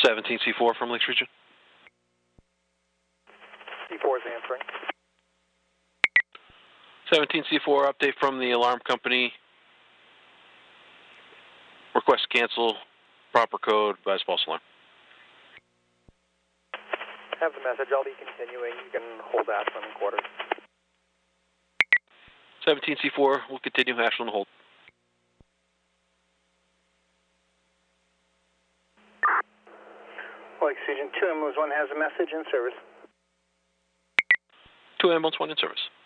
17C4 from Lakes Region. C4 is answering. 17C4, update from the alarm company. Request to cancel, proper code, advise false alarm. Have the message. I'll be continuing. You can hold Ashland in quarters. 17C4, we'll continue. Ashland hold. Lakes Region 2, Ambulance 1 has a message in service. 2 Ambulance 1 in service.